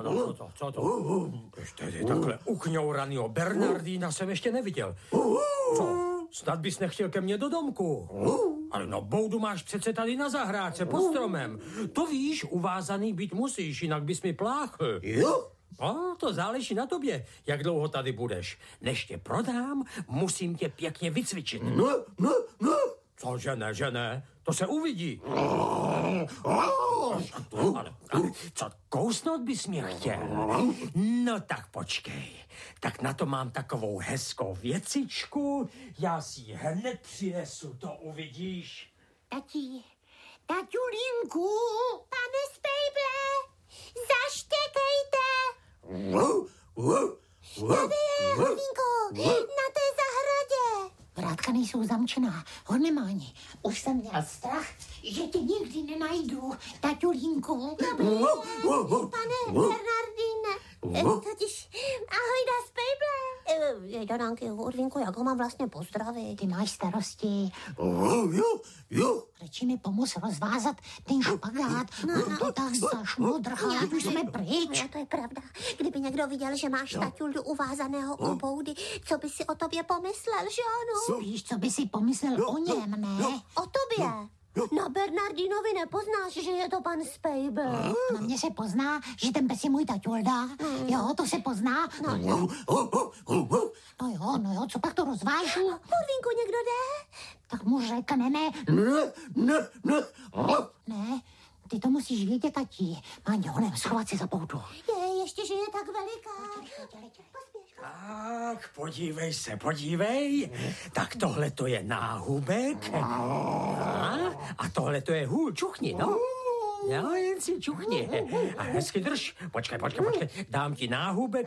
No, co to? Ještě takhle ukňouranýho Bernardína jsem ještě neviděl. Co? Snad bys nechtěl ke mně do domku. Ale no, boudu máš přece tady na zahrádce pod stromem. To víš, uvázaný být musíš, jinak bys mi pláchl. Jo? No, to záleží na tobě, jak dlouho tady budeš. Než tě prodám, musím tě pěkně vycvičit. No. Cože ne, to se uvidí. Ale co, kousnout bys mě chtěl? No tak počkej, tak na to mám takovou hezkou věcičku, já si ji hned přinesu, to uvidíš. Taťulínku, pane Spejble, zaštěkejte. Tady je, Horvínku, na té zahradě. Vrátka nejsou zamčená, Hornemáni. Už jsem měl strach, že tě nikdy nenajdu, taťulínku. Dobrý den, pane Bernardine. Totiž, ahoj, da Spejble. Jejdanánky, Horvínku, jak ho mám vlastně pozdravit? Ty máš starosti. Jo. Radši mi pomoz rozvázat ten špagát. On to tak zašmodrchá, už jsme pryč. No, to je pravda. Kdyby někdo viděl, že máš taťuldu uvázaného u boudy, co by si o tobě pomyslel, že ano? Víš, co by si pomyslel o něm, ne? O tobě? Na Bernardinovi nepoznáš, že je to pan Spejble. Na mě se pozná, že ten pes je můj taťulda. Jo, to se pozná. No jo, co pak to rozvážu? Horvínku, někdo jde? Tak mu řekneme. Ne, ty to musíš vědět, tati. Máně, honem, schovat si za boudu. Ještě, že je tak veliká. Tak, podívej. Tak tohle to je náhubek. A tohle to je hůl, čuchni, no. Jo, jen si čuchni. A hezky drž. Počkej. Dám ti náhubek.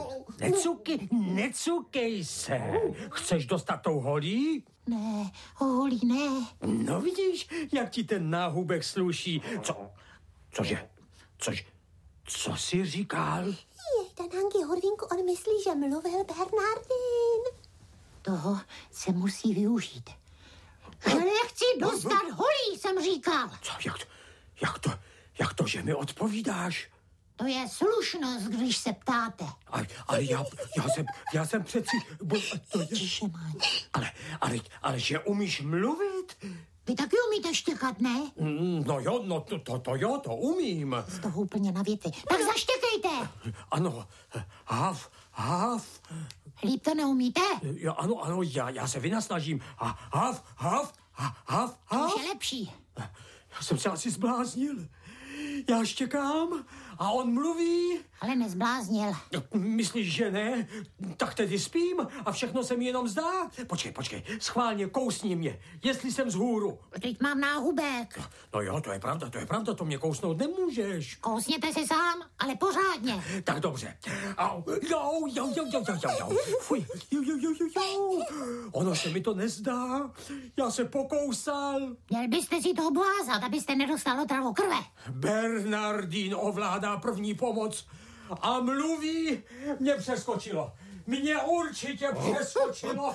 Necukej se. Chceš dostat tou holí? Ne, holí ne. No vidíš, jak ti ten náhubek sluší. Cože? Co jsi říkal? Jejdanánky, Horvínku, on myslí, že mluvil Bernardín. Toho se musí využít. Že nechci dostat holí, jsem říkal. Co, jak to, že mi odpovídáš? To je slušnost, když se ptáte. Ale já jsem přeci... Tiše, Máň. Ale že umíš mluvit? Vy taky umíte štěkat, ne? No jo, to umím. Z toho úplně na věty. Tak zaštěkejte. Ano, hav. Líp to neumíte? Jo, ano, já se vynasnažím. Hav. To už je lepší. Já jsem se asi zbláznil. Já štěkám a on mluví. Ale nezbláznil. Myslíš, že ne? Tak tedy spím a všechno se mi jenom zdá. Počkej, schválně kousni mě, jestli jsem vzhůru. Teď mám náhubek. No jo, to je pravda, to mě kousnout nemůžeš. Kousněte si sám, ale pořádně. Tak dobře. Au. Jo. Fuj. Jo. Ono se mi to nezdá. Já se pokousal. Měl byste si to obvázat, abyste nedostal otravu krve. Bernardín ovládá první pomoc a mluví. Mě přeskočilo. Mě určitě přeskočilo.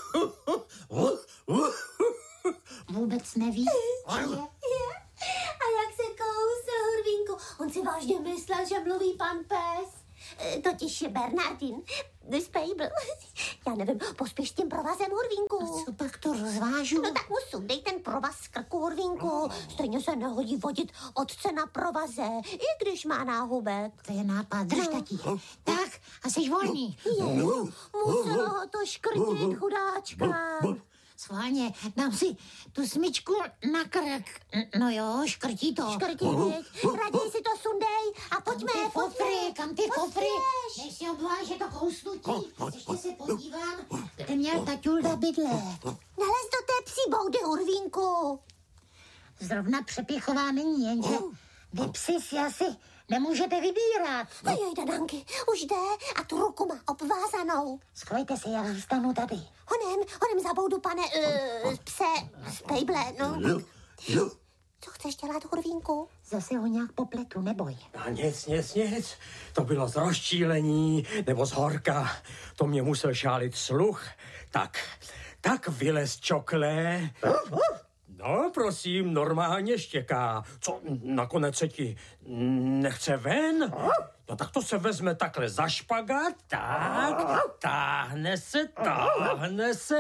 Vůbec neví. A jak se kousl, Horvínku? On si vážně myslel, že mluví pan pes. Totiž je Bernardin Spejble. Já nevím, pospěš tím provazem, Horvínku. Co pak to rozvážu? No tak mu sundej ten provaz z krku, Horvínku. Stejně se nehodí vodit otce na provaze, i když má náhubek. To je nápad, drž, tati. Tak, a jsi volný. Muselo ho to škrtit, chudáčka. Schválně, dám si tu smyčku na krk. No jo, škrtí to. Škrtí, viď? Raději si to sundej a pojďme. Kam ty kofry? Než si obváže to kousnutí. Ještě se podívám, kde měl taťulda bydle. Nalez do té psí boudy, Horvínku. Zrovna přepěchová není, jenže vy psi si asi nemůžete vybírat. Jejdanánky, už jde a tu ruku má obvázanou. Schovejte se, já zůstanu tady. Honem za boudu, pane pse Spejble, no. Jo. Co chceš dělat, Horvínku? Zase ho nějak popletu, neboj. A nic. To bylo z rozčílení nebo z horka. To mě musel šálit sluch. Tak vylez, čoklé. No, prosím, normálně štěká. Co, nakonec se ti nechce ven? No tak to se vezme takhle za špagát, tak, táhne se.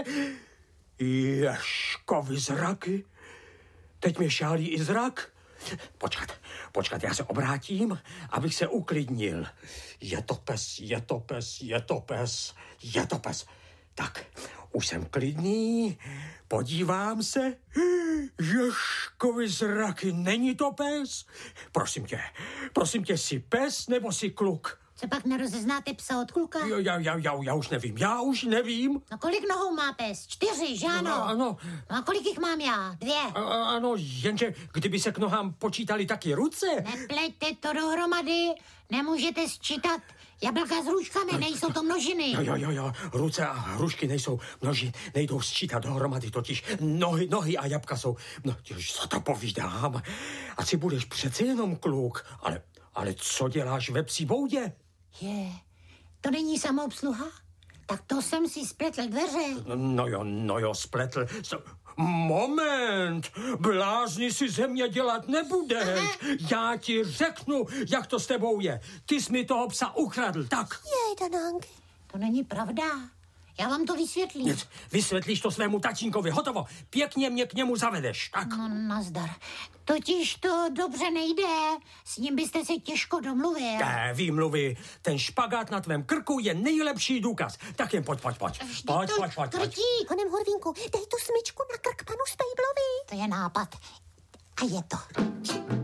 Ježkovi zraky. Teď mě šálí i zrak. Počkat, já se obrátím, abych se uklidnil. Je to pes. Tak, už jsem klidný, podívám se. Ježkovi zraky, není to pes? Prosím tě, jsi pes nebo jsi kluk? Co pak nerozeznáte psa od kluka? Já už nevím. No kolik nohou má pes? 4, že ano? No, ano. No a kolik jich mám já? 2. Ano, jenže kdyby se k nohám počítali taky ruce. Nepleťte to dohromady, nemůžete sčítat jablka s hruškami, nejsou to množiny. Jo, ruce a hrušky nejdou sčítat dohromady, totiž nohy a jabka jsou, no, co to povídám, asi budeš přece jenom kluk, ale co děláš ve psí boudě? To není samoobsluha? Tak to jsem si spletl dveře. No jo, spletl. Moment, blázni si ze mě dělat nebudeš. Já ti řeknu, jak to s tebou je. Ty jsi mi toho psa ukradl, tak. Jej, Danánky. To není pravda. Já vám to vysvětlím. Vysvětlíš to svému tatínkovi, hotovo. Pěkně mě k němu zavedeš, tak. No, nazdar. Totiž to dobře nejde. S ním byste se těžko domluvil. Výmluvy. Ten špagát na tvém krku je nejlepší důkaz. Tak jen pojď. Pojď. Krtí. Honem, Hurvínku, dej tu smyčku na krk panu Spejblovi. To je nápad. A je to.